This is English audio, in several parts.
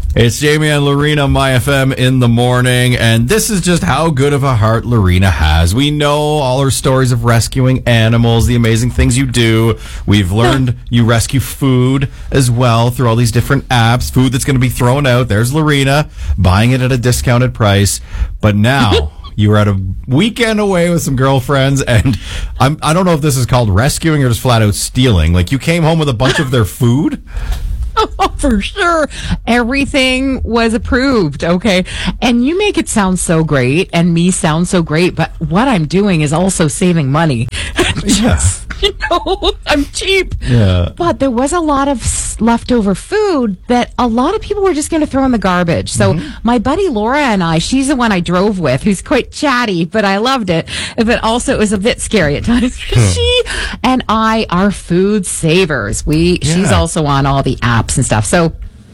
It's Jamie and Lorena, My FM in the morning, and this is just how good of a heart Lorena has. We know all her stories of rescuing animals, the amazing things you do. We've learned you rescue food as well through all these different apps, food that's going to be thrown out. There's Lorena buying it at a discounted price. But now you were at a weekend away with some girlfriends, and I don't know if this is called rescuing or just flat out stealing. Like, you came home with a bunch of their food? Oh, for sure. Everything was approved, okay? And you make it sound so great and me sound so great, but what I'm doing is also saving money. Just, I'm cheap. Yeah. But there was a lot of leftover food that a lot of people were just going to throw in the garbage. So my buddy Laura and I, she's the one I drove with, who's quite chatty, but I loved it. But also it was a bit scary at times. She and I are food savers. She's also on all the apps and stuff. So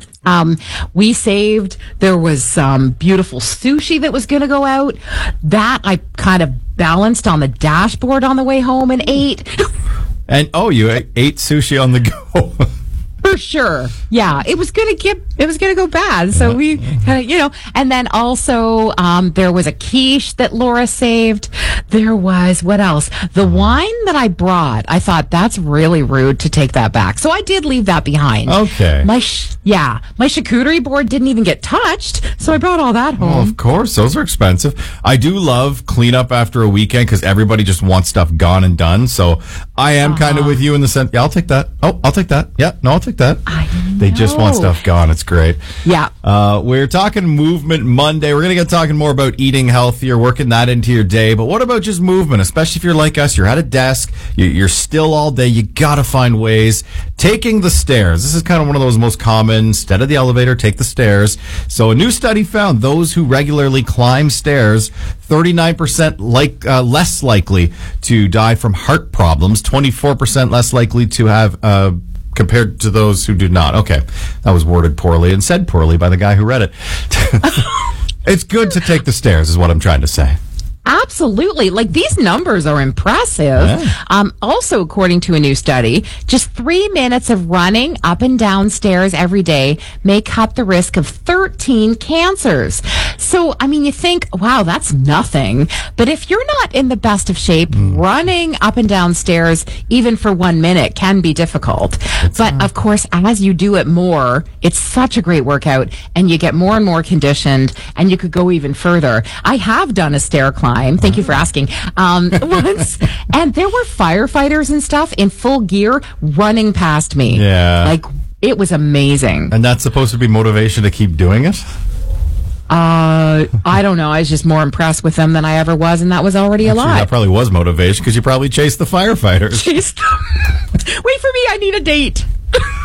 we saved. There was some beautiful sushi that was going to go out. That I kind of balanced on the dashboard on the way home and ate. And you ate sushi on the go. For sure. Yeah. It was going to go bad. So we kind of, and then also, there was a quiche that Laura saved. There was, what else? The wine that I brought, I thought that's really rude to take that back. So I did leave that behind. Okay. My charcuterie board didn't even get touched. So I brought all that home. Oh, of course. Those are expensive. I do love cleanup after a weekend because everybody just wants stuff gone and done. So I am kind of with you in the sense, I'll take that. Oh, I'll take that. Yeah, no, I'll take that. They just want stuff gone. It's great. Yeah. We're talking Movement Monday. We're going to get talking more about eating healthier, working that into your day. But what about just movement? Especially if you're like us, you're at a desk, you're still all day. You got to find ways. Taking the stairs. This is kind of one of those most common. Instead of the elevator, take the stairs. So a new study found those who regularly climb stairs, 39% less likely to die from heart problems, 24% less likely to have compared to those who do not. Okay, that was worded poorly and said poorly by the guy who read it. It's good to take the stairs is what I'm trying to say. Absolutely. Like, these numbers are impressive. Yeah. Also, according to a new study, just 3 minutes of running up and down stairs every day may cut the risk of 13 cancers. So, I mean, you think, wow, that's nothing. But if you're not in the best of shape, running up and down stairs, even for 1 minute, can be difficult. But of course, as you do it more, it's such a great workout, and you get more and more conditioned, and you could go even further. I have done a stair climb. Thank you for asking. Once, and there were firefighters and stuff in full gear running past me. Yeah. Like, it was amazing. And that's supposed to be motivation to keep doing it? I don't know. I was just more impressed with them than I ever was, and that was already a lot. That probably was motivation because you probably chased the firefighters. Wait for me. I need a date.